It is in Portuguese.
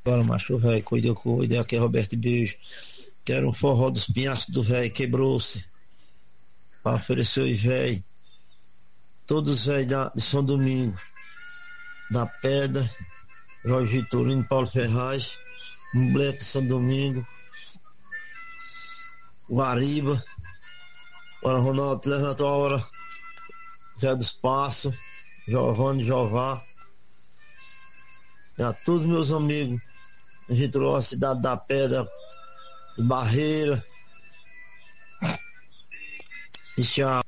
Bora, macho, velho, cuida, aqui é Roberto Beijo. Quero um forró dos pinhachos do velho, quebrou-se. Pra oferecer os velho. Todos os velhos de São Domingo. Da Pedra, Jorge Vitorino, Paulo Ferraz, Moleque São Domingo, Guariba. Bora, Ronaldo, levanta a hora. Zé dos Passos, Giovanni, Jová. E a todos meus amigos. A gente trouxe a cidade da Pedra, de Barreira. E tchau.